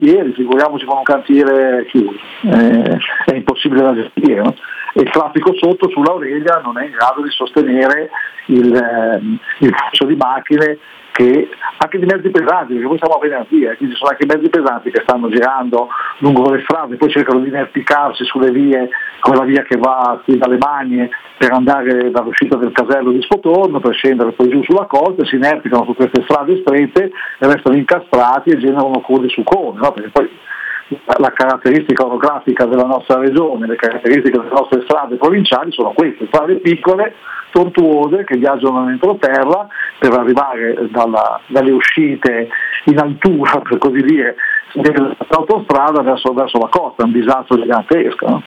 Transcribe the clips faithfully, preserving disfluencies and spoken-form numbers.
ieri, figuriamoci con un cantiere chiuso, eh, è impossibile da gestire, no? E il traffico sotto sull'Aurelia non è in grado di sostenere il, eh, il flusso di macchine, che anche di mezzi pesanti, perché poi siamo a venerdì, eh, quindi sono anche mezzi pesanti che stanno girando lungo le strade, poi cercano di inerpicarsi sulle vie, con la via che va qui dalle Magne per andare dall'uscita del casello di Sfotorno, per scendere poi giù sulla costa, si inerpicano su queste strade strette e restano incastrati e generano code su code, no? Perché poi la caratteristica orografica della nostra regione, le caratteristiche delle nostre strade provinciali sono queste, strade piccole, tortuose, che viaggiano dentro-terra per arrivare dalla, dalle uscite in altura, per così dire, dall'autostrada verso, verso la costa, un disastro gigantesco, no?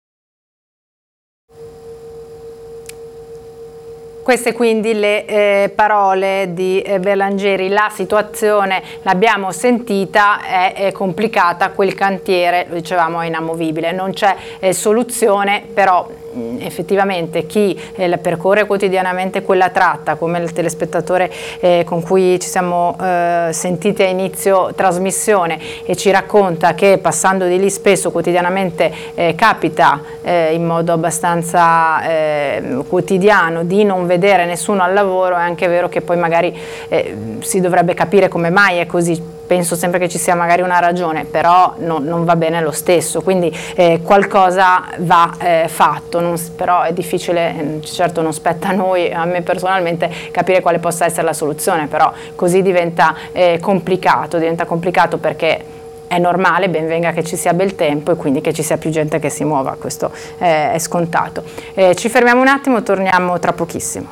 Queste quindi le eh, parole di eh, Berlangeri. La situazione, l'abbiamo sentita, è, è complicata, quel cantiere, lo dicevamo, è inamovibile, non c'è eh, soluzione, però mh, effettivamente chi eh, percorre quotidianamente quella tratta, come il telespettatore eh, con cui ci siamo eh, sentiti a inizio trasmissione e ci racconta che passando di lì spesso quotidianamente eh, capita eh, in modo abbastanza eh, quotidiano di non vedere vedere nessuno al lavoro, è anche vero che poi magari eh, si dovrebbe capire come mai è così. Penso sempre che ci sia magari una ragione, però no, non va bene lo stesso, quindi eh, qualcosa va eh, fatto, non, però è difficile, certo non spetta a noi, a me personalmente, capire quale possa essere la soluzione, però così diventa eh, complicato, diventa complicato perché è normale, ben venga che ci sia bel tempo e quindi che ci sia più gente che si muova, questo eh, è scontato. Eh, ci fermiamo un attimo, torniamo tra pochissimo.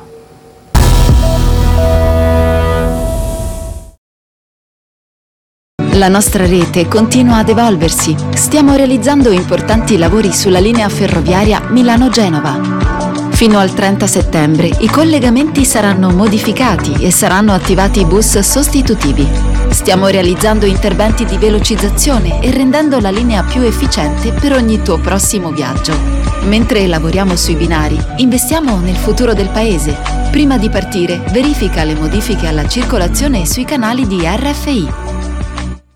La nostra rete continua ad evolversi. Stiamo realizzando importanti lavori sulla linea ferroviaria Milano-Genova. Fino al trenta settembre i collegamenti saranno modificati e saranno attivati bus sostitutivi. Stiamo realizzando interventi di velocizzazione e rendendo la linea più efficiente per ogni tuo prossimo viaggio. Mentre lavoriamo sui binari, investiamo nel futuro del paese. Prima di partire, verifica le modifiche alla circolazione sui canali di R F I.